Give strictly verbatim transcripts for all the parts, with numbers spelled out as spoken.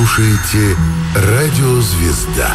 слушаете «Радио Звезда».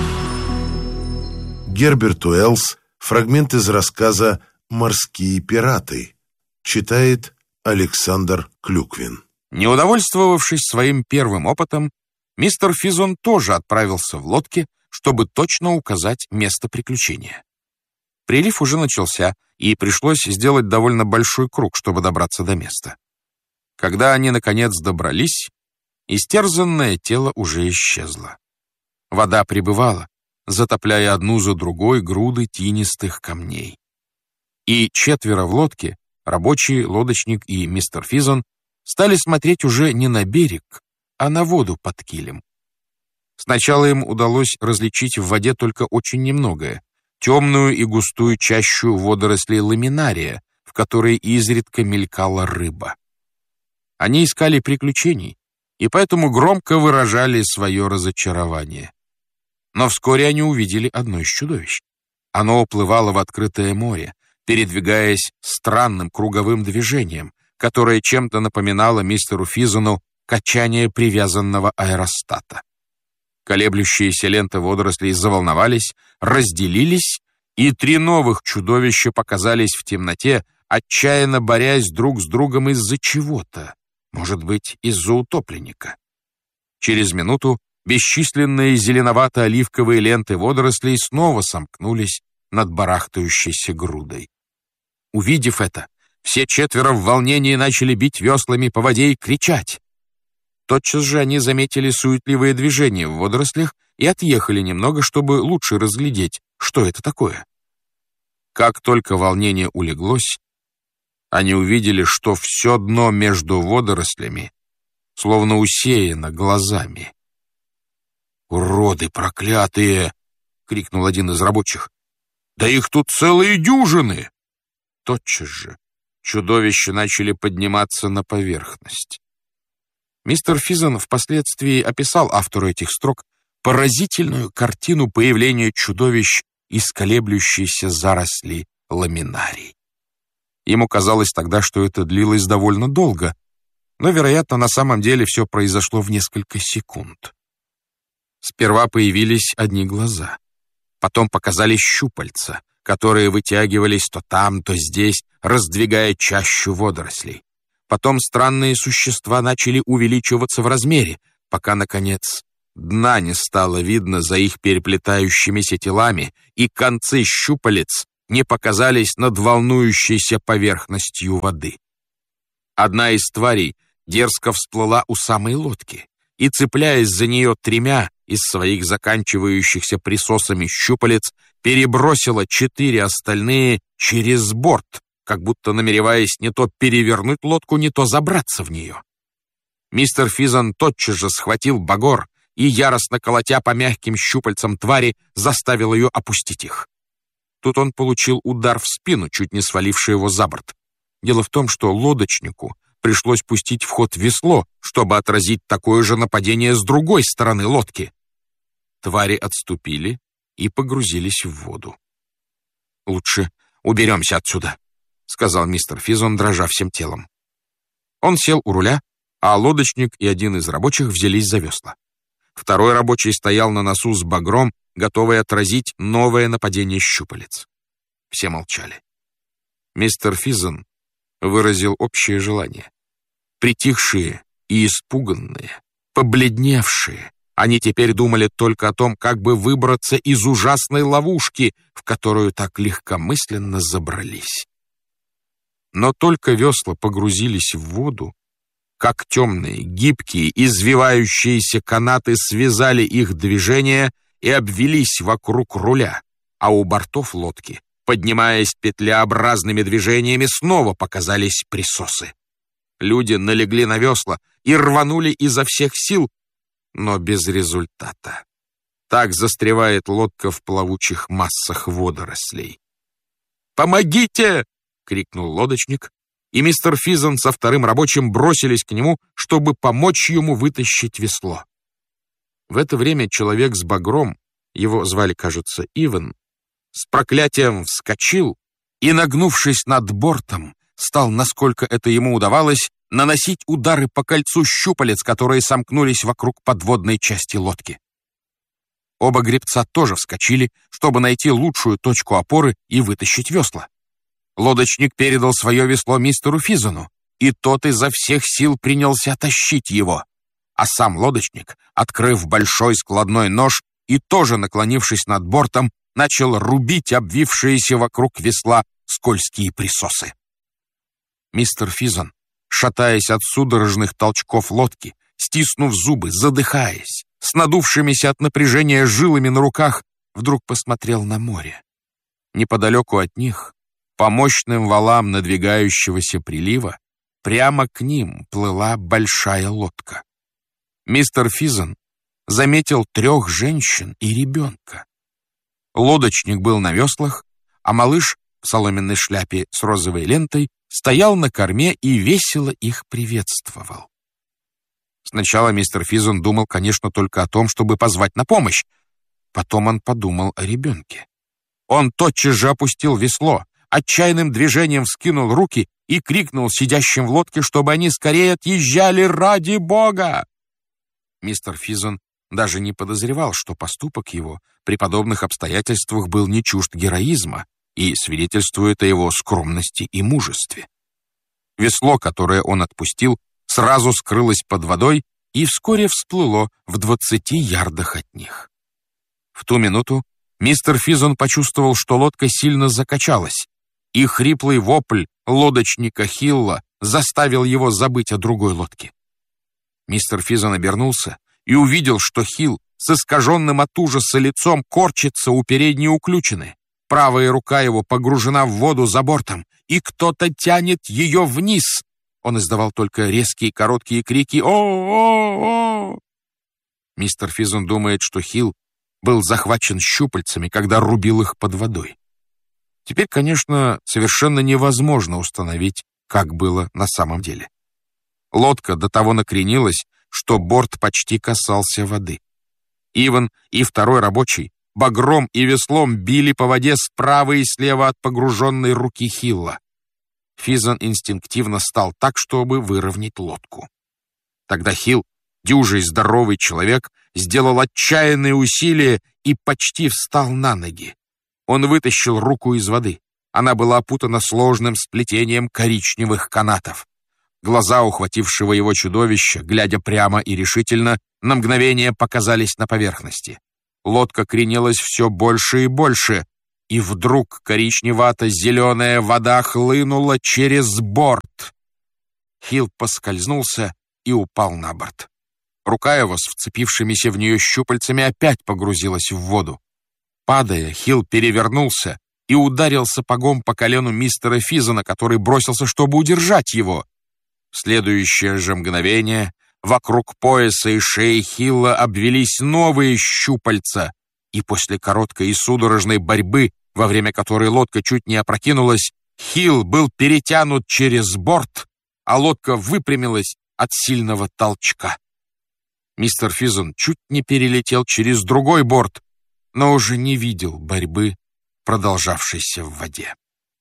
Герберт Уэллс. Фрагмент из рассказа «Морские пираты». Читает Александр Клюквин. Не удовольствовавшись своим первым опытом, мистер Физон тоже отправился в лодке, чтобы точно указать место приключения. Прилив уже начался, и пришлось сделать довольно большой круг, чтобы добраться до места. Когда они, наконец, добрались, истерзанное тело уже исчезло. Вода прибывала, затопляя одну за другой груды тинистых камней. И четверо в лодке, рабочий, лодочник и мистер Физон, стали смотреть уже не на берег, а на воду под килем. Сначала им удалось различить в воде только очень немногое, темную и густую чащу водорослей ламинария, в которой изредка мелькала рыба. Они искали приключений, и поэтому громко выражали свое разочарование. Но вскоре они увидели одно из чудовищ. Оно уплывало в открытое море, передвигаясь странным круговым движением, которое чем-то напоминало мистеру Физону качание привязанного аэростата. Колеблющиеся ленты водорослей заволновались, разделились, и три новых чудовища показались в темноте, отчаянно борясь друг с другом из-за чего-то, может быть, из-за утопленника. Через минуту бесчисленные зеленовато-оливковые ленты водорослей снова сомкнулись над барахтающейся грудой. Увидев это, все четверо в волнении начали бить веслами по воде и кричать. Тотчас же они заметили суетливые движения в водорослях и отъехали немного, чтобы лучше разглядеть, что это такое. Как только волнение улеглось, они увидели, что все дно между водорослями словно усеяно глазами. «Уроды проклятые!» — крикнул один из рабочих. «Да их тут целые дюжины!» Тотчас же чудовища начали подниматься на поверхность. Мистер Физон впоследствии описал автору этих строк поразительную картину появления чудовищ из колеблющейся заросли ламинарий. Ему казалось тогда, что это длилось довольно долго, но, вероятно, на самом деле все произошло в несколько секунд. Сперва появились одни глаза, потом показались щупальца, которые вытягивались то там, то здесь, раздвигая чащу водорослей. Потом странные существа начали увеличиваться в размере, пока, наконец, дна не стало видно за их переплетающимися телами, и концы щупалец не показались над волнующейся поверхностью воды. Одна из тварей дерзко всплыла у самой лодки и, цепляясь за нее тремя из своих заканчивающихся присосами щупалец, перебросила четыре остальные через борт, как будто намереваясь не то перевернуть лодку, не то забраться в нее. Мистер Физон тотчас же схватил багор и, яростно колотя по мягким щупальцам твари, заставил ее опустить их. Тут он получил удар в спину, чуть не сваливший его за борт. Дело в том, что лодочнику пришлось пустить в ход весло, чтобы отразить такое же нападение с другой стороны лодки. Твари отступили и погрузились в воду. «Лучше уберемся отсюда», — сказал мистер Физон, дрожа всем телом. Он сел у руля, а лодочник и один из рабочих взялись за весла. Второй рабочий стоял на носу с багром, готовый отразить новое нападение щупалец. Все молчали. Мистер Физон выразил общее желание. Притихшие и испуганные, побледневшие, они теперь думали только о том, как бы выбраться из ужасной ловушки, в которую так легкомысленно забрались. Но только весла погрузились в воду, как темные, гибкие, извивающиеся канаты связали их движение и обвелись вокруг руля, а у бортов лодки, поднимаясь петлеобразными движениями, снова показались присосы. Люди налегли на весла и рванули изо всех сил, но без результата. Так застревает лодка в плавучих массах водорослей. «Помогите!» — крикнул лодочник, и мистер Физон со вторым рабочим бросились к нему, чтобы помочь ему вытащить весло. В это время человек с багром, его звали, кажется, Иван, с проклятием вскочил и, нагнувшись над бортом, стал, насколько это ему удавалось, наносить удары по кольцу щупалец, которые сомкнулись вокруг подводной части лодки. Оба гребца тоже вскочили, чтобы найти лучшую точку опоры и вытащить весла. Лодочник передал свое весло мистеру Физону, и тот изо всех сил принялся тащить его. А сам лодочник, открыв большой складной нож и тоже наклонившись над бортом, начал рубить обвившиеся вокруг весла скользкие присосы. Мистер Физон, шатаясь от судорожных толчков лодки, стиснув зубы, задыхаясь, с надувшимися от напряжения жилами на руках, вдруг посмотрел на море. Неподалеку от них, по мощным валам надвигающегося прилива, прямо к ним плыла большая лодка. Мистер Физон заметил трех женщин и ребенка. Лодочник был на веслах, а малыш в соломенной шляпе с розовой лентой стоял на корме и весело их приветствовал. Сначала мистер Физон думал, конечно, только о том, чтобы позвать на помощь. Потом он подумал о ребенке. Он тотчас же опустил весло, отчаянным движением вскинул руки и крикнул сидящим в лодке, чтобы они скорее отъезжали, ради Бога! Мистер Физон даже не подозревал, что поступок его при подобных обстоятельствах был не чужд героизма и свидетельствует о его скромности и мужестве. Весло, которое он отпустил, сразу скрылось под водой и вскоре всплыло в двадцати ярдах от них. В ту минуту мистер Физон почувствовал, что лодка сильно закачалась, и хриплый вопль лодочника Хилла заставил его забыть о другой лодке. Мистер Физон обернулся и увидел, что Хилл с искаженным от ужаса лицом корчится у передней уключины. Правая рука его погружена в воду за бортом, и кто-то тянет ее вниз. Он издавал только резкие короткие крики «О-о-о!». Мистер Физон думает, что Хилл был захвачен щупальцами, когда рубил их под водой. Теперь, конечно, совершенно невозможно установить, как было на самом деле. Лодка до того накренилась, что борт почти касался воды. Иван и второй рабочий багром и веслом били по воде справа и слева от погруженной руки Хилла. Физон инстинктивно стал так, чтобы выровнять лодку. Тогда Хилл, дюжий здоровый человек, сделал отчаянные усилия и почти встал на ноги. Он вытащил руку из воды. Она была опутана сложным сплетением коричневых канатов. Глаза ухватившего его чудовища, глядя прямо и решительно, на мгновение показались на поверхности. Лодка кренилась все больше и больше, и вдруг коричневато-зеленая вода хлынула через борт. Хилл поскользнулся и упал на борт. Рука его с вцепившимися в нее щупальцами опять погрузилась в воду. Падая, Хилл перевернулся и ударил сапогом по колену мистера Физона, который бросился, чтобы удержать его. В следующее же мгновение вокруг пояса и шеи Хилла обвелись новые щупальца, и после короткой и судорожной борьбы, во время которой лодка чуть не опрокинулась, Хилл был перетянут через борт, а лодка выпрямилась от сильного толчка. Мистер Физон чуть не перелетел через другой борт, но уже не видел борьбы, продолжавшейся в воде.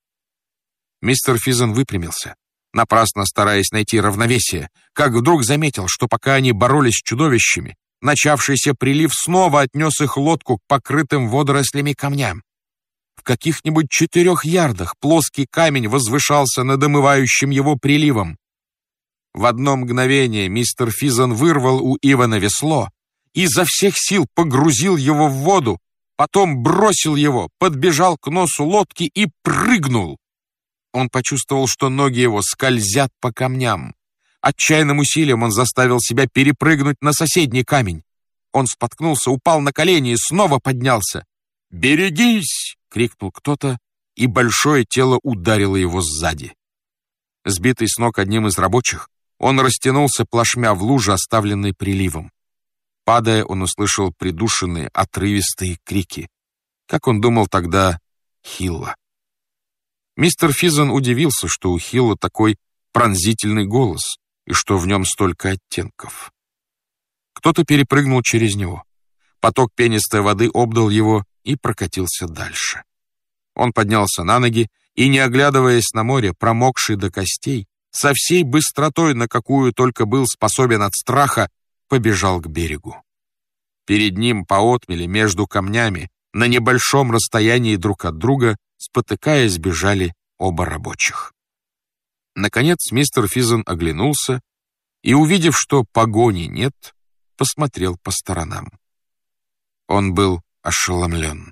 Мистер Физон выпрямился, напрасно стараясь найти равновесие, как вдруг заметил, что пока они боролись с чудовищами, начавшийся прилив снова отнес их лодку к покрытым водорослями камням. В каких-нибудь четырех ярдах плоский камень возвышался над омывающим его приливом. В одно мгновение мистер Физон вырвал у Ивана весло и изо всех сил погрузил его в воду, потом бросил его, подбежал к носу лодки и прыгнул. Он почувствовал, что ноги его скользят по камням. Отчаянным усилием он заставил себя перепрыгнуть на соседний камень. Он споткнулся, упал на колени и снова поднялся. «Берегись!» — крикнул кто-то, и большое тело ударило его сзади. Сбитый с ног одним из рабочих, он растянулся плашмя в луже, оставленной приливом. Падая, он услышал придушенные, отрывистые крики. Как он думал тогда, Хилла. Мистер Физон удивился, что у Хилла такой пронзительный голос и что в нем столько оттенков. Кто-то перепрыгнул через него. Поток пенистой воды обдал его и прокатился дальше. Он поднялся на ноги и, не оглядываясь на море, промокший до костей, со всей быстротой, на какую только был способен от страха, побежал к берегу. Перед ним по отмели между камнями, на небольшом расстоянии друг от друга, спотыкаясь, бежали оба рабочих. Наконец мистер Физон оглянулся и, увидев, что погони нет, посмотрел по сторонам. Он был ошеломлен.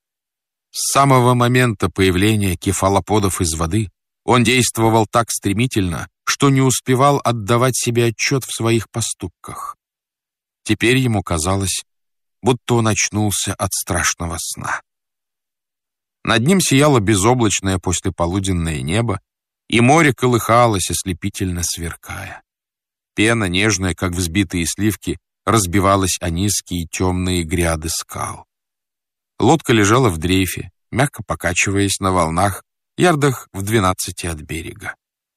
С самого момента появления кефалоподов из воды он действовал так стремительно, что не успевал отдавать себе отчет в своих поступках. Теперь ему казалось, будто он очнулся от страшного сна. Над ним сияло безоблачное послеполуденное небо, и море колыхалось, ослепительно сверкая. Пена, нежная, как взбитые сливки, разбивалась о низкие темные гряды скал. Лодка лежала в дрейфе, мягко покачиваясь на волнах, ярдах в двенадцати от берега.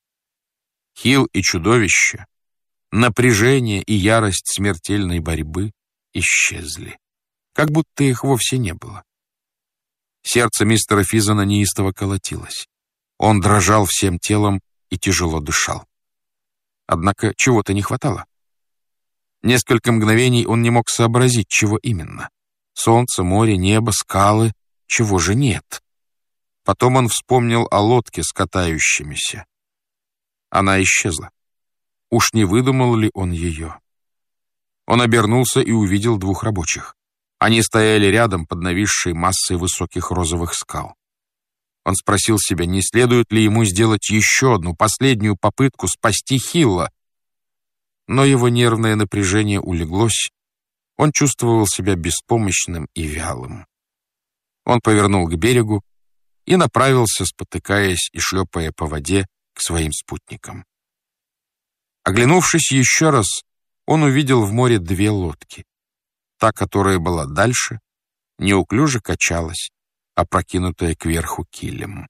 Хилл и чудовище, напряжение и ярость смертельной борьбы исчезли, как будто их вовсе не было. Сердце мистера Физона неистово колотилось. Он дрожал всем телом и тяжело дышал. Однако чего-то не хватало. Несколько мгновений он не мог сообразить, чего именно. Солнце, море, небо, скалы. Чего же нет? Потом он вспомнил о лодке с катающимися. Она исчезла. Уж не выдумал ли он ее? Он обернулся и увидел двух рабочих. Они стояли рядом под нависшей массой высоких розовых скал. Он спросил себя, не следует ли ему сделать еще одну последнюю попытку спасти Хилла. Но его нервное напряжение улеглось. Он чувствовал себя беспомощным и вялым. Он повернул к берегу и направился, спотыкаясь и шлепая по воде, к своим спутникам. Оглянувшись еще раз, он увидел в море две лодки. Та, которая была дальше, неуклюже качалась, опрокинутая кверху килем.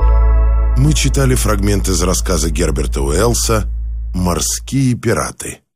Мы читали фрагмент из рассказа Герберта Уэллса «Морские пираты».